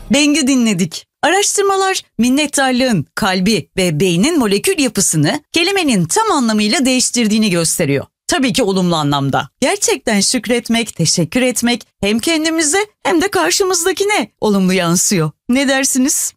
Beng'i dinledik. Araştırmalar minnettarlığın kalbi ve beynin molekül yapısını kelimenin tam anlamıyla değiştirdiğini gösteriyor. Tabii ki olumlu anlamda. Gerçekten şükretmek, teşekkür etmek hem kendimize hem de karşımızdakine olumlu yansıyor. Ne dersiniz?